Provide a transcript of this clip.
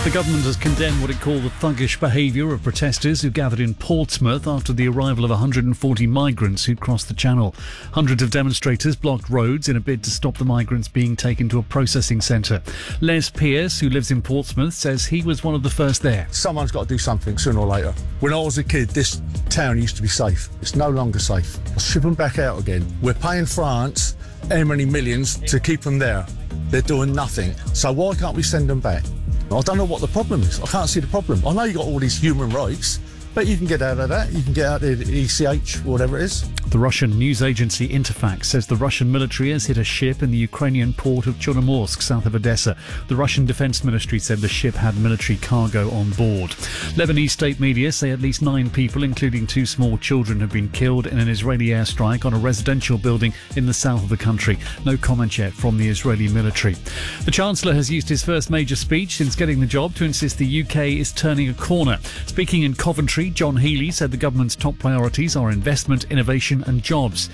The government has condemned what it called the thuggish behaviour of protesters who gathered in Portsmouth after the arrival of 140 migrants who'd crossed the Channel. Hundreds of demonstrators blocked roads in a bid to stop the migrants being taken to a processing centre. Les Pearce, who lives in Portsmouth, says he was one of the first there. Someone's got to do something sooner or later. When I was a kid, this town used to be safe. It's no longer safe. I'll ship them back out again. We're paying France how many millions to keep them there. They're doing nothing. So why can't we send them back? I don't know what the problem is. I can't see the problem. I know you've got all these human rights, but you can get out of that. You can get out of the ECH, whatever it is. The Russian news agency Interfax says the Russian military has hit a ship in the Ukrainian port of Chornomorsk, south of Odessa. The Russian Defence Ministry said the ship had military cargo on board. Lebanese state media say at least 9 people, including 2 small children, have been killed in an Israeli airstrike on a residential building in the south of the country. No comment yet from the Israeli military. The Chancellor has used his first major speech since getting the job to insist the UK is turning a corner. Speaking in Coventry, John Healey said the government's top priorities are investment, innovation and jobs.